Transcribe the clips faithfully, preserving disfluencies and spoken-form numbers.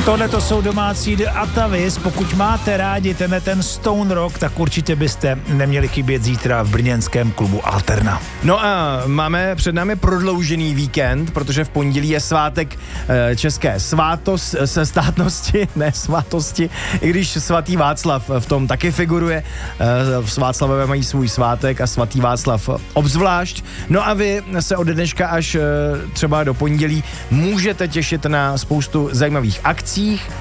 Tohle to jsou domácí Atavis. Pokud máte rádi tenhle ten stone rock, tak určitě byste neměli chybět zítra v brněnském klubu Alterna. No a máme před námi prodloužený víkend, protože v pondělí je svátek české svátos, se státnosti, ne svátosti, i když svatý Václav v tom taky figuruje. V Václavové mají svůj svátek a svatý Václav obzvlášť. No a vy se od dneška až třeba do pondělí můžete těšit na spoustu zajímavých akcích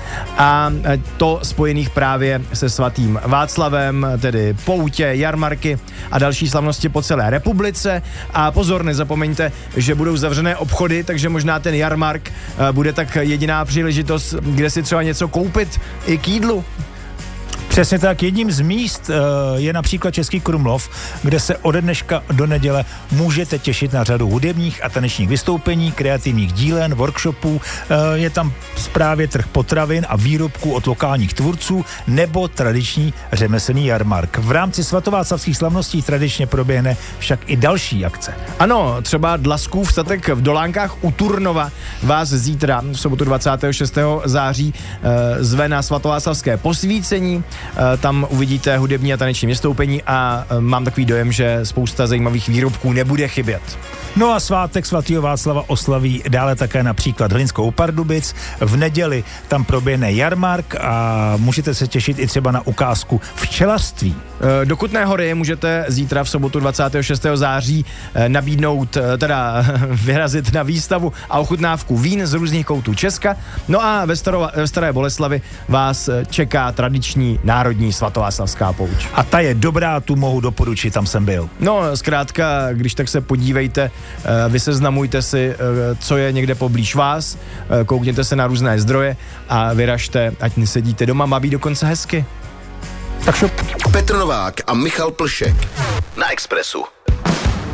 a to spojených právě se svatým Václavem, tedy poutě, jarmarky a další slavnosti po celé republice. A pozor, nezapomeňte, že budou zavřené obchody, takže možná ten jarmark bude tak jediná příležitost, kde si třeba něco koupit i k jídlu. Přesně tak, jedním z míst je například Český Krumlov, kde se ode dneška do neděle můžete těšit na řadu hudebních a tanečních vystoupení, kreativních dílen, workshopů, je tam právě trh potravin a výrobků od lokálních tvůrců nebo tradiční řemeslný jarmark. V rámci svatováclavských slavností tradičně proběhne však i další akce. Ano, třeba Dlaskův statek v Dolánkách u Turnova vás zítra v sobotu dvacátého šestého září zve na svatováclavské posvícení. Tam uvidíte hudební a taneční vystoupení a mám takový dojem, že spousta zajímavých výrobků nebude chybět. No a svátek svatého Václava oslaví dále také například Hlinskou u Pardubic. V neděli tam proběhne jarmark a můžete se těšit i třeba na ukázku včelařství. Do Kutné Hory můžete zítra v sobotu dvacátého šestého září nabídnout, teda vyrazit na výstavu a ochutnávku vín z různých koutů Česka. No a ve, Staro, ve Staré Boleslavi vás čeká tradiční národní svatováclavská pouť. A ta je dobrá, tu mohu doporučit, tam jsem byl. No, zkrátka, když tak se podívejte, vyseznamujte si, co je někde poblíž vás, koukněte se na různé zdroje a vyražte, ať nesedíte doma, má být dokonce hezky. Tak šup. Petr Novák a Michal Plšek na Expressu.